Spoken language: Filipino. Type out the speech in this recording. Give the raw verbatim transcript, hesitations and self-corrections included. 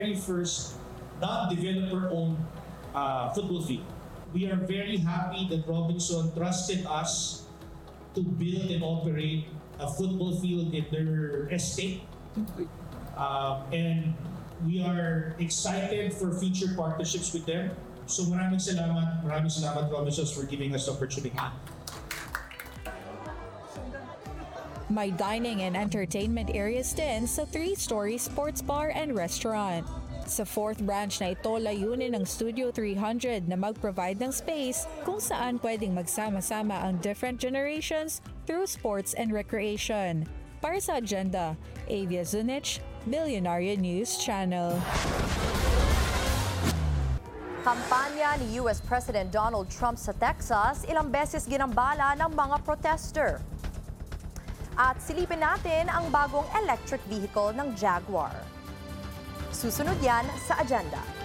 very first non-developer-owned uh, football field. We are very happy that Robinson trusted us to build and operate a football field in their estate. Um, and we are excited for future partnerships with them. So maraming salamat, maraming salamat Robinsons for giving us the opportunity. May dining and entertainment areas din sa three-story sports bar and restaurant. Sa fourth branch na ito, layunin ng Studio three hundred na mag-provide ng space kung saan pwedeng magsama-sama ang different generations through sports and recreation. Para sa agenda, Avia Zunich, Billionaire News Channel. Kampanya ni U S President Donald Trump sa Texas, ilang beses ginambala ng mga protester. At silipin natin ang bagong electric vehicle ng Jaguar. Susunod yan sa agenda.